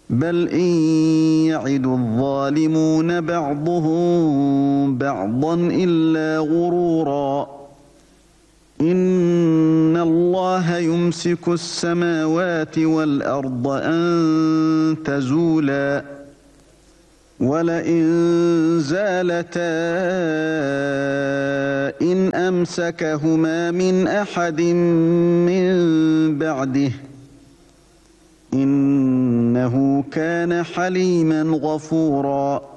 بل إن يعد الظالمون بعضهم بعضا إلا غرورا إن الله يمسك السماوات والأرض أن تزولا ولئن زالتا إن أمسكهما من أحد من بعده إنه كان حليما غفورا.